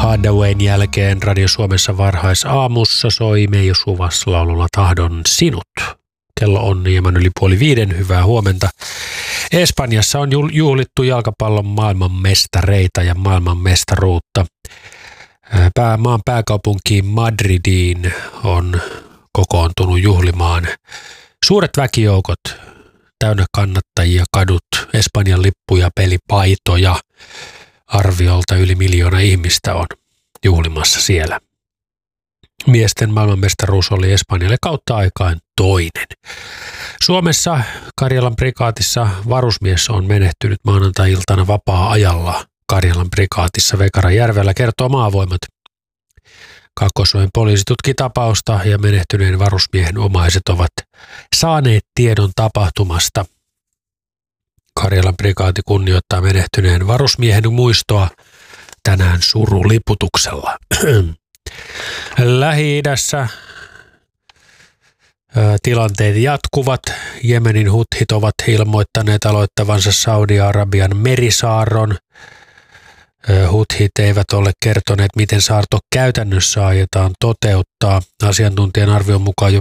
Hardawayn jälkeen Radio Suomessa varhaisaamussa soi Meijo Suvas laululla Tahdon sinut. Kello on hieman yli 4:30. Hyvää huomenta. Espanjassa on juhlittu jalkapallon maailmanmestareita ja maailmanmestaruutta. Maan pääkaupunkiin Madridiin on kokoontunut juhlimaan suuret väkijoukot, täynnä kannattajia, kadut, Espanjan lippuja, pelipaitoja. Arviolta yli 1 miljoona ihmistä on juhlimassa siellä. Miesten maailmanmestaruus oli Espanjalle kautta aikain toinen. Suomessa Karjalan prikaatissa varusmies on menehtynyt maanantai-iltana vapaa-ajalla Karjalan prikaatissa Vekarajärvellä, kertoo Maavoimat. Kaakkois-Suomen poliisi tutki tapausta ja menehtyneen varusmiehen omaiset ovat saaneet tiedon tapahtumasta. Karjalan prikaati kunnioittaa menehtyneen varusmiehen muistoa tänään suruliputuksella. Lähi-idässä tilanteet jatkuvat. Jemenin huthit ovat ilmoittaneet aloittavansa Saudi-Arabian merisaarron. Huthit eivät ole kertoneet, miten saarto käytännössä aiotaan toteuttaa. Asiantuntijan arvion mukaan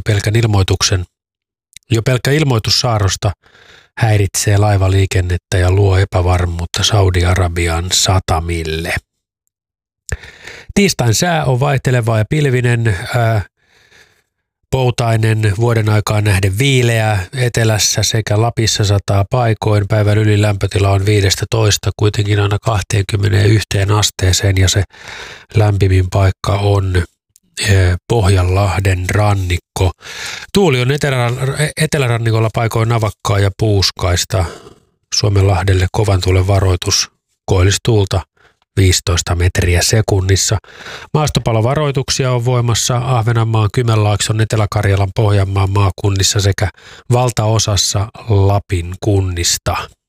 jo pelkkä ilmoitus saarrosta häiritsee laivaliikennettä ja luo epävarmuutta Saudi-Arabian satamille. Tiistain sää on vaihteleva ja pilvinen, poutainen, vuoden aikaan nähden viileä, etelässä sekä Lapissa sataa paikoin. Päivän ylilämpötila on 15, kuitenkin aina 21 asteeseen ja se lämpimin paikka on Pohjanlahden rannikko. Tuuli on etelärannikolla paikoin navakkaa ja puuskaista. Suomenlahdelle kovan tuulen varoitus, koillistuulta 15 metriä sekunnissa. Maastopalovaroituksia on voimassa Ahvenanmaan, Kymenlaakson, Etelä-Karjalan, Pohjanmaan maakunnissa sekä valtaosassa Lapin kunnista.